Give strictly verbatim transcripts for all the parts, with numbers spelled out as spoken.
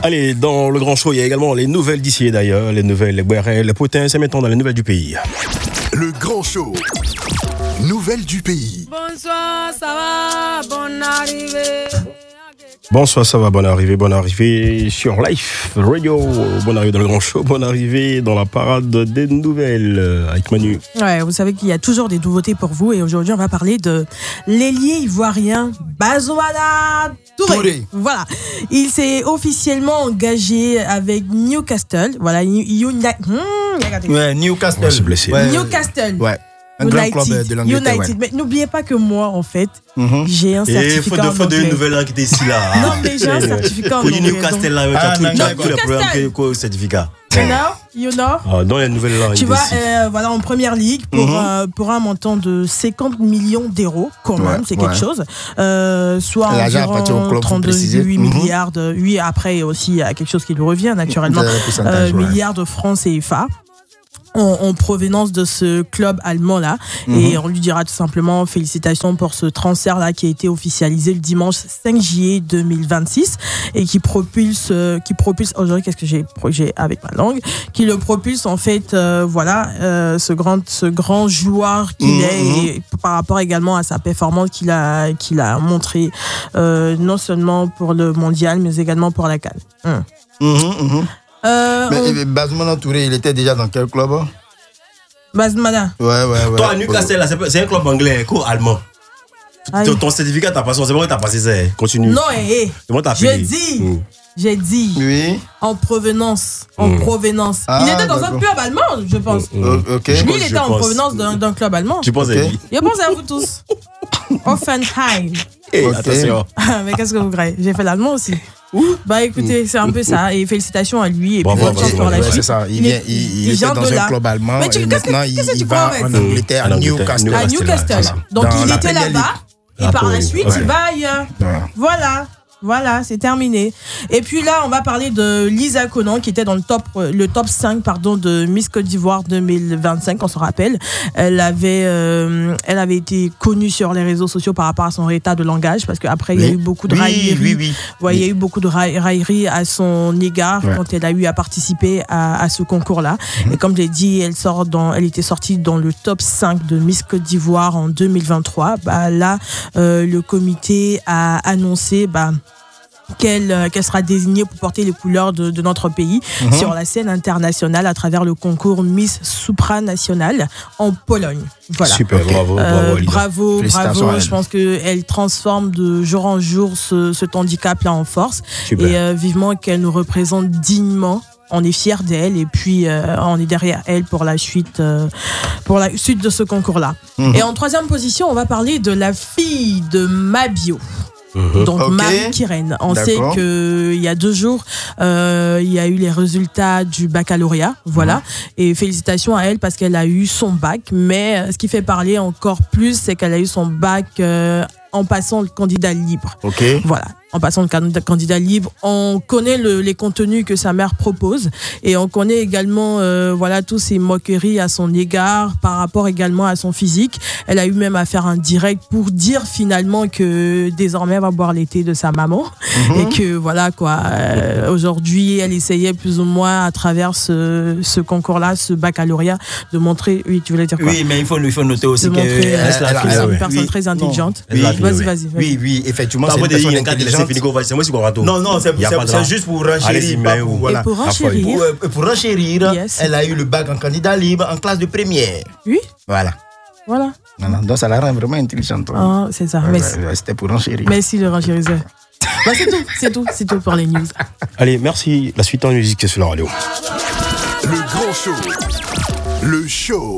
Allez, dans le grand show, il y a également les nouvelles d'ici et d'ailleurs, les nouvelles, les boirets, les potins, c'est maintenant dans les nouvelles du pays. Le grand show. Nouvelles du pays. Bonsoir, ça va, bonne arrivée. Bonsoir, ça va, bonne arrivée, bonne arrivée sur Life Radio, bonne arrivée dans le grand show, bonne arrivée dans la parade des nouvelles avec Manu. Ouais, vous savez qu'il y a toujours des nouveautés pour vous et aujourd'hui on va parler de l'ailier ivoirien Bazoumana Touré. Touré. Voilà, il s'est officiellement engagé avec Newcastle. Voilà, United. Hmm, ouais, Newcastle. On va se blesser. Ouais, Newcastle. Ouais. Un United, grand club de l'Angleterre. United. Ouais. Mais n'oubliez pas que moi, en fait, mm-hmm. j'ai un certificat. Et faut de faut de nouvelles qui étaient ici là. Non, mais j'ai un certificat en anglais. anglais. Newcastle là, tu as tout le programme que certificat. You know, you know. Ah, dans les nouvelles là. Tu vois, euh, voilà, en première ligue pour mm-hmm. euh, pour un montant de cinquante millions d'euros, quand même, ouais, c'est quelque ouais. chose. Euh, soit environ trente-huit milliards de, oui, après aussi il y a quelque chose qui lui revient naturellement, euh, ouais. milliards de francs C F A. En, en provenance de ce club allemand là, mmh. et on lui dira tout simplement félicitations pour ce transfert là qui a été officialisé le dimanche cinq juillet deux mille vingt-six et qui propulse euh, qui propulse aujourd'hui qu'est-ce que j'ai j'ai avec ma langue qui le propulse en fait euh, voilà euh, ce grand ce grand joueur qu'il mmh. est et par rapport également à sa performance qu'il a qu'il a montré euh, non seulement pour le mondial mais également pour la CAN. Mmh. Mmh, mmh. Euh, mais on... Bazoumana Touré, il était déjà dans quel club? Bazoumana. Ouais, ouais, ouais. Toi, à Newcastle, là, c'est un club anglais, quoi, allemand. Ton, ton certificat, t'as passé, c'est bon que t'as passé ça. Continue. Non, hé, hé. J'ai dit, mmh. j'ai dit. Oui. En provenance. En mmh. provenance. Ah, il était dans d'accord. un club allemand, je pense. Mmh. Ok. Lui, il était en pense. provenance d'un, d'un club allemand. Tu penses okay. à lui? Je pense à vous tous. Offenheim. Hey, okay. Attention. Mais qu'est-ce que vous croyez? J'ai fait l'allemand aussi. Bah écoutez, c'est un peu ça et félicitations à lui et bon, puis bonne chance pour la suite. C'est ça, il, vient, il, il, il était dans un là. club allemand tu, et maintenant que, il, il va en Angleterre, à Newcastle. À Newcastle. Donc dans il était là-bas et par la suite il va ailleurs. Voilà. Voilà, c'est terminé. Et puis là, on va parler de Lisa Conan qui était dans le top, le top cinq pardon, de Miss Côte d'Ivoire deux mille vingt-cinq, on se rappelle. Elle avait, euh, elle avait été connue sur les réseaux sociaux par rapport à son état de langage parce qu'après, oui. il y a eu beaucoup de oui, railleries. Oui, oui. Ouais, oui. Il y a eu beaucoup de railleries à son égard ouais. quand elle a eu à participer à, à ce concours-là. Mm-hmm. Et comme je l'ai dit, elle, sort dans, elle était sortie dans le top cinq de Miss Côte d'Ivoire en deux mille vingt-trois. Bah, là, euh, le comité a annoncé... Bah, Qu'elle, euh, qu'elle sera désignée pour porter les couleurs de, de notre pays mmh. sur la scène internationale à travers le concours Miss Supranational en Pologne. Voilà. Super, bravo, euh, bravo, bravo, bravo. Je pense qu'elle transforme de jour en jour ce, cet handicap-là en force. Super. Et euh, vivement qu'elle nous représente dignement. On est fiers d'elle et puis euh, on est derrière elle pour la suite, euh, pour la suite de ce concours-là. Mmh. Et en troisième position, on va parler de la fille de Mabio. Mmh. Donc okay. Marie Kirène. On D'accord. sait qu'il y a deux jours, euh, il y a eu les résultats du baccalauréat, voilà. Mmh. Et félicitations à elle parce qu'elle a eu son bac. Mais ce qui fait parler encore plus, c'est qu'elle a eu son bac euh, en passant le candidat libre. Okay. Voilà. En passant le candidat libre, on connaît le, les contenus que sa mère propose et on connaît également euh, voilà, tous ces moqueries à son égard par rapport également à son physique. Elle a eu même à faire un direct pour dire finalement que désormais elle va boire l'été de sa maman mm-hmm. et que voilà quoi, euh, aujourd'hui elle essayait plus ou moins à travers ce, ce concours-là, ce baccalauréat, de montrer, oui tu voulais dire quoi? Oui mais il faut, il faut noter aussi de que montrer, elle, euh, elle, que elle, c'est une ouais. personne oui. très intelligente. Oui, vas-y, vas-y, vas-y. Oui, oui, effectivement c'est une personne intelligente. C'est moi, c'est quoi, non, non, c'est, c'est, c'est juste pour renchérir. Pas pour, voilà. Et pour renchérir, pour, pour renchérir yes. elle a eu le bac en candidat libre en classe de première. Oui. Voilà. Voilà. Non, non, donc ça la rend vraiment intelligente. Ah, c'est ça. Ouais, ouais, c'était pour renchérir. Merci le renchériseur. Bah, c'est tout, c'est tout, c'est tout pour les news. Allez, merci. La suite en musique, c'est sur la radio. Le grand show. Le show.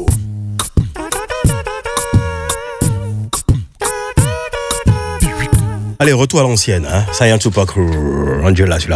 Allez, retour à l'ancienne, hein. Science Tupac Angela, celui-là.